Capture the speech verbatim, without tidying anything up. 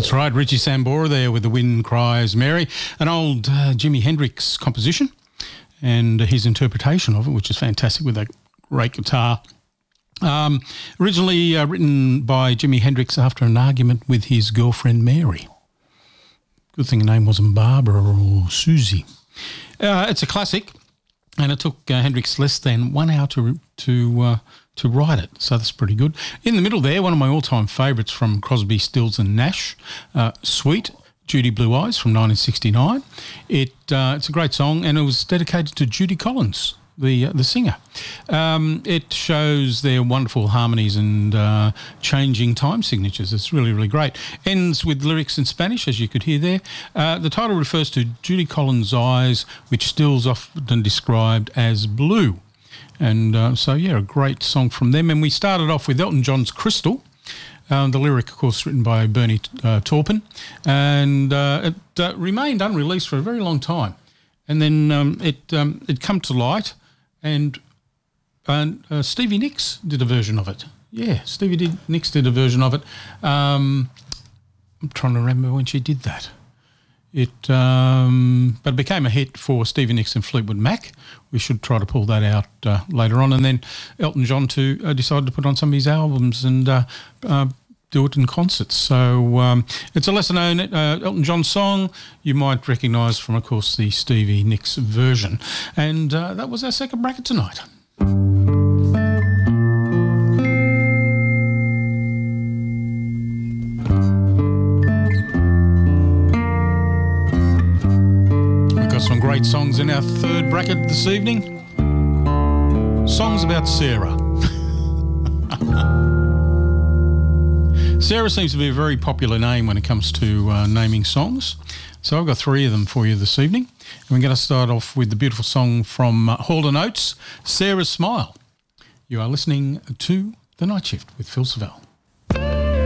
That's right, Richie Sambora there with The Wind Cries Mary, an old uh, Jimi Hendrix composition, and his interpretation of it, which is fantastic with that great guitar. Um, originally uh, written by Jimi Hendrix after an argument with his girlfriend Mary. Good thing her name wasn't Barbara or Susie. Uh, it's a classic, and it took uh, Hendrix less than one hour to to uh, to write it, so that's pretty good. In the middle there, one of my all-time favourites from Crosby, Stills and Nash, uh, Sweet, Judy Blue Eyes from nineteen sixty-nine. It uh, It's a great song, and it was dedicated to Judy Collins, the uh, the singer. Um, it shows their wonderful harmonies and uh, changing time signatures. It's really, really great. Ends with lyrics in Spanish, as you could hear there. Uh, the title refers to Judy Collins' eyes, which Stills often described as blue. And uh, so, yeah, a great song from them. And we started off with Elton John's Crystal. Um, the lyric, of course, written by Bernie uh, Taupin. And uh, it uh, remained unreleased for a very long time. And then um, it um, it come to light, and and uh, Stevie Nicks did a version of it. Yeah, Stevie did, Nicks did a version of it. Um, I'm trying to remember when she did that. It um, but it became a hit for Stevie Nicks and Fleetwood Mac. We should try to pull that out uh, later on. And then Elton John too uh, decided to put on some of his albums and uh, uh, do it in concerts. So um, it's a lesser known uh, Elton John song you might recognise from, of course, the Stevie Nicks version. And uh, that was our second bracket tonight. We've got some great songs in our third bracket this evening. Songs about Sarah. Sarah seems to be a very popular name when it comes to uh, naming songs. So I've got three of them for you this evening. And we're going to start off with the beautiful song from uh, Hall and Oates, Sarah's Smile. You are listening to The Night Shift with Phil Savelle.